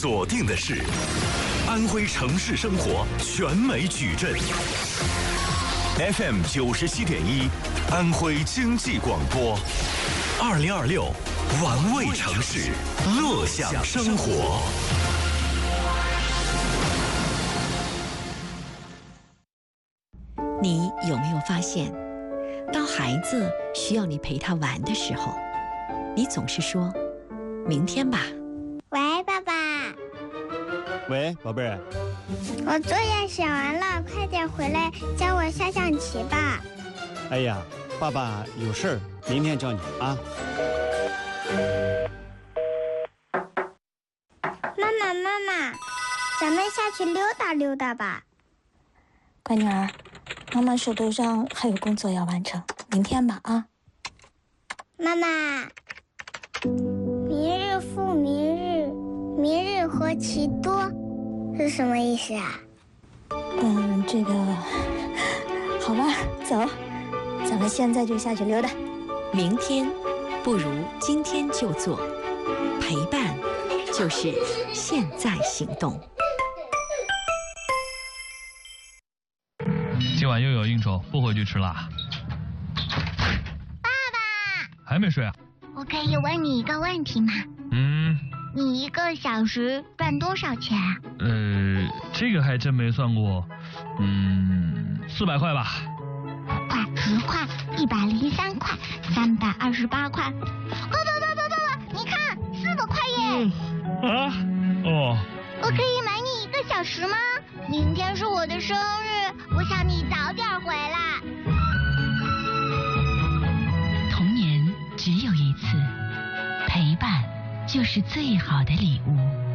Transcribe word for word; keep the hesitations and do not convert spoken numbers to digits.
锁定的是安徽城市生活全美矩阵 F M 九十七点一，安徽经济广播，二零二六玩味城市，乐享生活。 你有没有发现，当孩子需要你陪他玩的时候，你总是说明天吧。 喂，爸爸。 喂，宝贝儿。 我作业写完了，快点回来教我下象棋吧。 哎呀，爸爸有事儿，明天教你啊。 妈妈，妈妈，咱们下去溜达溜达吧。 乖女儿，妈妈手头上还有工作要完成，明天吧啊。 妈妈，明日复明日，明日何其多，是什么意思啊？ 嗯，这个，好吧，走，咱们现在就下去溜达。 明天不如今天就做，陪伴就是现在行动。 今晚又有应酬，不回去吃啦。 爸爸， 还没睡啊？ 我可以问你一个问题吗？ 嗯。 你一个小时赚多少钱啊？ 呃，这个还真没算过。嗯，四百块吧。 五块、十块、一百零三块、三百二十八块。爸爸，爸爸，爸爸，你看，四百块耶！ 嗯、啊？哦。 我可以买你一个小时吗？明天是我的生日，我想你早点回来。 童年只有一次，陪伴就是最好的礼物。